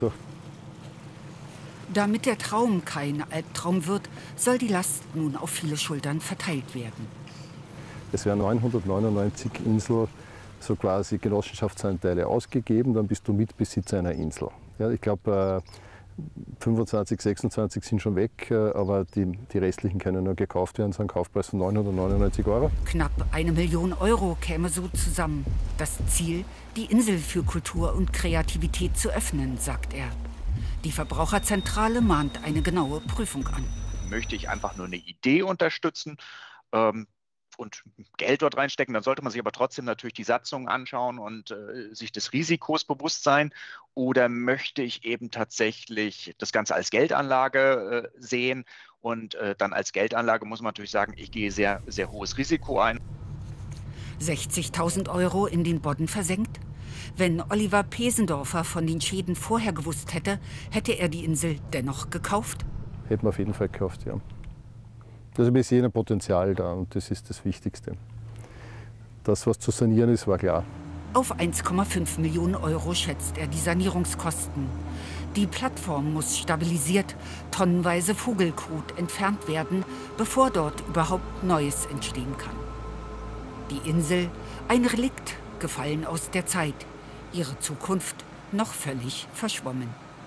So. Damit der Traum kein Albtraum wird, soll die Last nun auf viele Schultern verteilt werden. Es werden 999 Inseln, so quasi Genossenschaftsanteile ausgegeben, dann bist du Mitbesitzer einer Insel. Ja, ich glaube, 25, 26 sind schon weg, aber die restlichen können nur gekauft werden, so ein Kaufpreis von 999 €. Knapp 1 Million Euro käme so zusammen. Das Ziel, die Insel für Kultur und Kreativität zu öffnen, sagt er. Die Verbraucherzentrale mahnt eine genaue Prüfung an. Möchte ich einfach nur eine Idee unterstützen und Geld dort reinstecken, dann sollte man sich aber trotzdem natürlich die Satzungen anschauen und sich des Risikos bewusst sein. Oder möchte ich eben tatsächlich das Ganze als Geldanlage sehen? Und dann als Geldanlage muss man natürlich sagen, ich gehe sehr, sehr hohes Risiko ein. 60.000 € in den Bodden versenkt? Wenn Oliver Pesendorfer von den Schäden vorher gewusst hätte, hätte er die Insel dennoch gekauft? Hätten wir auf jeden Fall gekauft, ja. Also wir sehen ein Potenzial da und das ist das Wichtigste. Das, was zu sanieren ist, war klar. Auf 1,5 Millionen € schätzt er die Sanierungskosten. Die Plattform muss stabilisiert, tonnenweise Vogelkot entfernt werden, bevor dort überhaupt Neues entstehen kann. Die Insel, ein Relikt, gefallen aus der Zeit. Ihre Zukunft noch völlig verschwommen.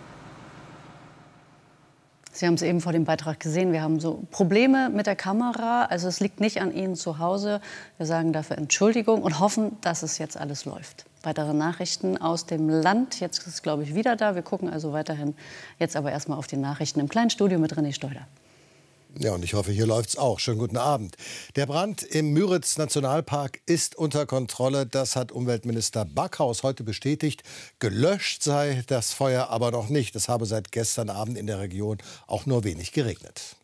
Sie haben es eben vor dem Beitrag gesehen, wir haben so Probleme mit der Kamera. Also es liegt nicht an Ihnen zu Hause. Wir sagen dafür Entschuldigung und hoffen, dass es jetzt alles läuft. Weitere Nachrichten aus dem Land. Jetzt ist es, glaube ich, wieder da. Wir gucken also weiterhin jetzt aber erstmal auf die Nachrichten im kleinen Studio mit René Steuder. Ja, und ich hoffe, hier läuft's auch. Schönen guten Abend. Der Brand im Müritz-Nationalpark ist unter Kontrolle. Das hat Umweltminister Backhaus heute bestätigt. Gelöscht sei das Feuer aber noch nicht. Es habe seit gestern Abend in der Region auch nur wenig geregnet.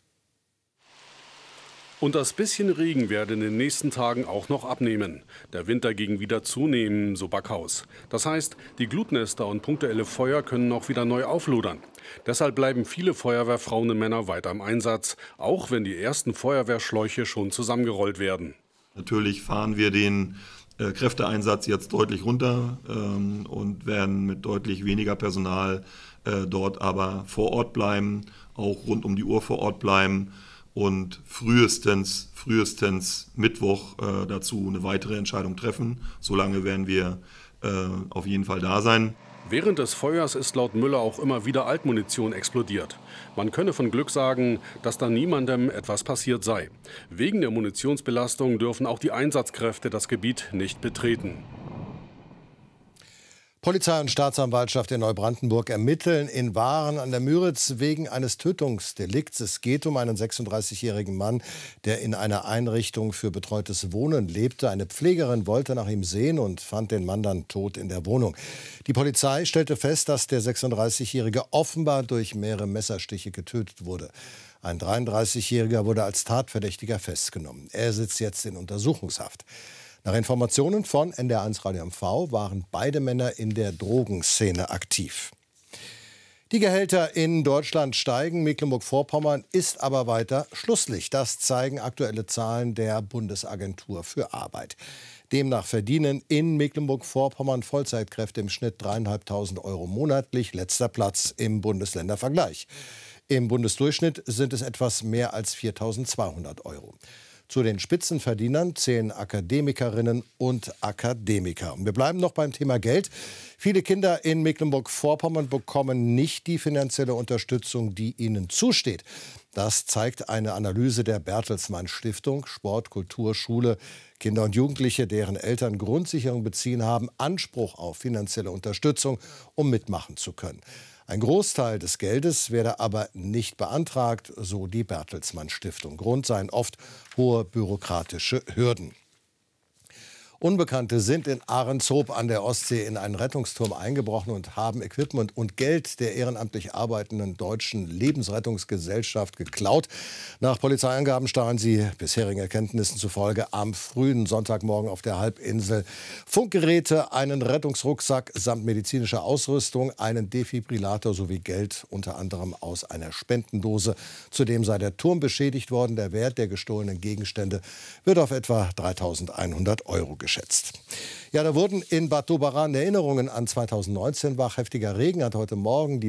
Und das bisschen Regen werde in den nächsten Tagen auch noch abnehmen. Der Wind dagegen wieder zunehmen, so Backhaus. Das heißt, die Glutnester und punktuelle Feuer können noch wieder neu auflodern. Deshalb bleiben viele Feuerwehrfrauen und Männer weiter im Einsatz, auch wenn die ersten Feuerwehrschläuche schon zusammengerollt werden. Natürlich fahren wir den Kräfteeinsatz jetzt deutlich runter und werden mit deutlich weniger Personal dort aber vor Ort bleiben, auch rund um die Uhr vor Ort bleiben. Und frühestens Mittwoch dazu eine weitere Entscheidung treffen. Solange werden wir auf jeden Fall da sein. Während des Feuers ist laut Müller auch immer wieder Altmunition explodiert. Man könne von Glück sagen, dass da niemandem etwas passiert sei. Wegen der Munitionsbelastung dürfen auch die Einsatzkräfte das Gebiet nicht betreten. Polizei und Staatsanwaltschaft in Neubrandenburg ermitteln in Waren an der Müritz wegen eines Tötungsdelikts. Es geht um einen 36-jährigen Mann, der in einer Einrichtung für betreutes Wohnen lebte. Eine Pflegerin wollte nach ihm sehen und fand den Mann dann tot in der Wohnung. Die Polizei stellte fest, dass der 36-jährige offenbar durch mehrere Messerstiche getötet wurde. Ein 33-jähriger wurde als Tatverdächtiger festgenommen. Er sitzt jetzt in Untersuchungshaft. Nach Informationen von NDR1 Radio MV waren beide Männer in der Drogenszene aktiv. Die Gehälter in Deutschland steigen. Mecklenburg-Vorpommern ist aber weiter Schlusslicht. Das zeigen aktuelle Zahlen der Bundesagentur für Arbeit. Demnach verdienen in Mecklenburg-Vorpommern Vollzeitkräfte im Schnitt 3.500 € monatlich. Letzter Platz im Bundesländervergleich. Im Bundesdurchschnitt sind es etwas mehr als 4.200 €. Zu den Spitzenverdienern zählen Akademikerinnen und Akademiker. Und wir bleiben noch beim Thema Geld. Viele Kinder in Mecklenburg-Vorpommern bekommen nicht die finanzielle Unterstützung, die ihnen zusteht. Das zeigt eine Analyse der Bertelsmann Stiftung. Sport, Kultur, Schule, Kinder und Jugendliche, deren Eltern Grundsicherung beziehen, haben Anspruch auf finanzielle Unterstützung, um mitmachen zu können. Ein Großteil des Geldes werde aber nicht beantragt, so die Bertelsmann Stiftung. Grund seien oft hohe bürokratische Hürden. Unbekannte sind in Ahrenshoop an der Ostsee in einen Rettungsturm eingebrochen und haben Equipment und Geld der ehrenamtlich arbeitenden Deutschen Lebensrettungsgesellschaft geklaut. Nach Polizeiangaben stahlen sie bisherigen Erkenntnissen zufolge am frühen Sonntagmorgen auf der Halbinsel Funkgeräte, einen Rettungsrucksack samt medizinischer Ausrüstung, einen Defibrillator sowie Geld, unter anderem aus einer Spendendose. Zudem sei der Turm beschädigt worden. Der Wert der gestohlenen Gegenstände wird auf etwa 3.100 € geschätzt. Ja, da wurden in Bad Doberan Erinnerungen an 2019 wach. Heftiger Regen hat heute Morgen die